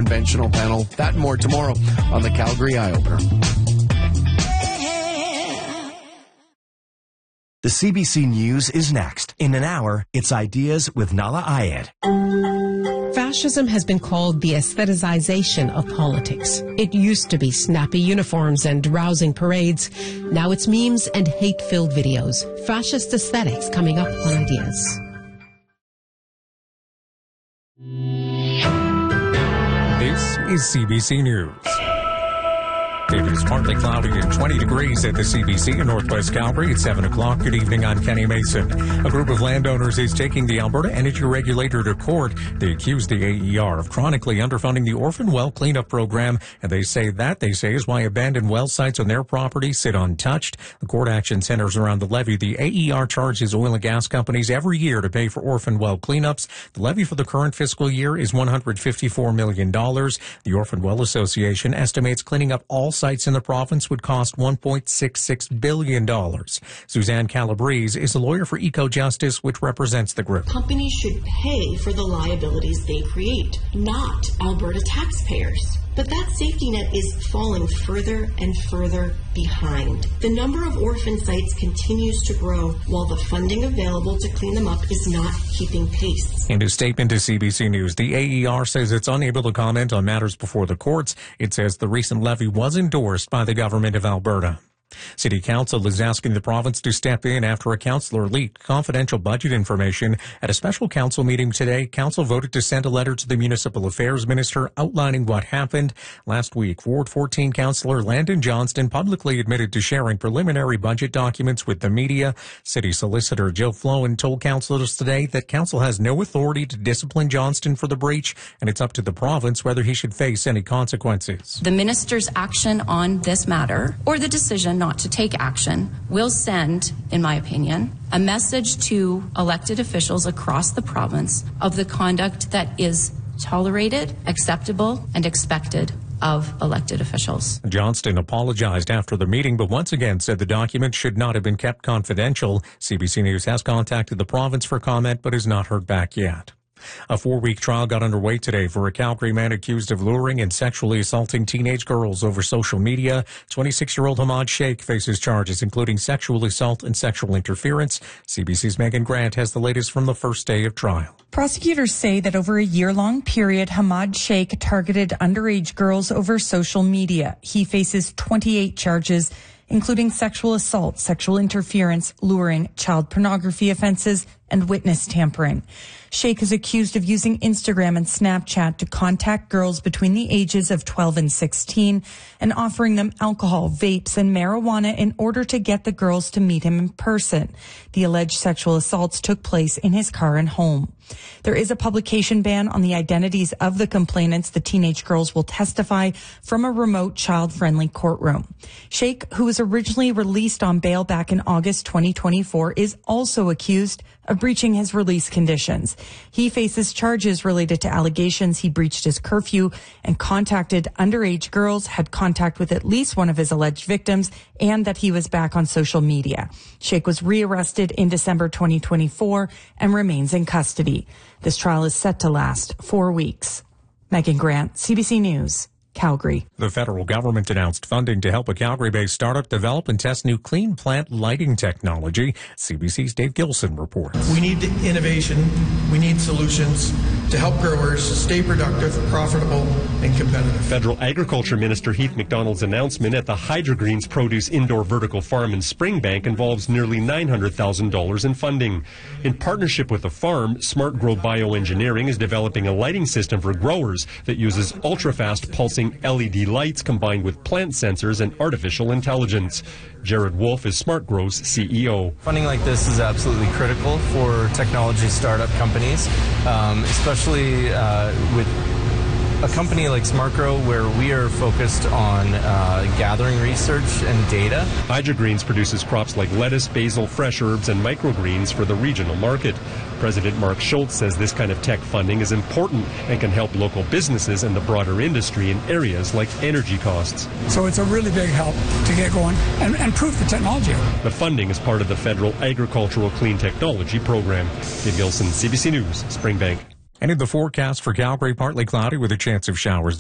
conventional panel. That and more tomorrow on the Calgary Eye Opener. The CBC News is next. In an hour, it's Ideas with Nala Ayed. Fascism has been called the aestheticization of politics. It used to be snappy uniforms and rousing parades. Now it's memes and hate-filled videos. Fascist aesthetics coming up on Ideas. This is CBC News. It is partly cloudy and 20 degrees at the CBC in Northwest Calgary at 7 o'clock. Good evening, I'm Kenny Mason. A group of landowners is taking the Alberta Energy Regulator to court. They accuse the AER of chronically underfunding the orphan well cleanup program, and they say is why abandoned well sites on their property sit untouched. The court action centers around the levy the AER charges oil and gas companies every year to pay for orphan well cleanups. The levy for the current fiscal year is $154 million. The Orphan Well Association estimates cleaning up all sites in the province would cost $1.66 billion. Suzanne Calabrese is a lawyer for EcoJustice, which represents the group. Companies should pay for the liabilities they create, not Alberta taxpayers. But that safety net is falling further and further behind. The number of orphan sites continues to grow while the funding available to clean them up is not keeping pace. In a statement to CBC News, the AER says it's unable to comment on matters before the courts. It says the recent levy was endorsed by the government of Alberta. City Council is asking the province to step in after a councillor leaked confidential budget information. At a special council meeting today, Council voted to send a letter to the Municipal Affairs Minister outlining what happened. Last week, Ward 14 councillor Landon Johnston publicly admitted to sharing preliminary budget documents with the media. City Solicitor Jill Flowen told councillors today that Council has no authority to discipline Johnston for the breach, and it's up to the province whether he should face any consequences. The Minister's action on this matter, or the decision not to take action, will send, in my opinion, a message to elected officials across the province of the conduct that is tolerated, acceptable, and expected of elected officials. Johnston apologized after the meeting, but once again said the documents should not have been kept confidential. CBC News has contacted the province for comment, but has not heard back yet. A 4-week trial got underway today for a Calgary man accused of luring and sexually assaulting teenage girls over social media. 26-year-old Hamad Sheikh faces charges including sexual assault and sexual interference. CBC's Megan Grant has the latest from the first day of trial. Prosecutors say that over a year-long period, Hamad Sheikh targeted underage girls over social media. He faces 28 charges, including sexual assault, sexual interference, luring, child pornography offenses, and witness tampering. Sheikh is accused of using Instagram and Snapchat to contact girls between the ages of 12 and 16 and offering them alcohol, vapes, and marijuana in order to get the girls to meet him in person. The alleged sexual assaults took place in his car and home. There is a publication ban on the identities of the complainants. The teenage girls will testify from a remote, child-friendly courtroom. Sheikh, who was originally released on bail back in August 2024, is also accused of breaching his release conditions. He faces charges related to allegations he breached his curfew and contacted underage girls, had contact with at least one of his alleged victims, and that he was back on social media. Sheikh was rearrested in December 2024 and remains in custody. This trial is set to last 4 weeks. Megan Grant, CBC News, Calgary. The federal government announced funding to help a Calgary-based startup develop and test new clean plant lighting technology. CBC's Dave Gilson reports. We need innovation. We need solutions to help growers stay productive, profitable, and competitive. Federal Agriculture Minister Heath MacDonald's announcement at the Hydrogreens Produce Indoor Vertical Farm in Springbank involves nearly $900,000 in funding. In partnership with the farm, Smart Grow Bioengineering is developing a lighting system for growers that uses ultra-fast pulsing LED lights combined with plant sensors and artificial intelligence. Jared Wolf is Smart Grow's CEO. Funding like this is absolutely critical for technology startup companies, especially with a company like Smart Grow, where we are focused on gathering research and data. Hydrogreens produces crops like lettuce, basil, fresh herbs, and microgreens for the regional market. President Mark Schultz says this kind of tech funding is important and can help local businesses and the broader industry in areas like energy costs. So it's a really big help to get going and prove the technology. The funding is part of the Federal Agricultural Clean Technology Program. Dave Gilson, CBC News, Springbank. And in the forecast for Calgary, partly cloudy with a chance of showers.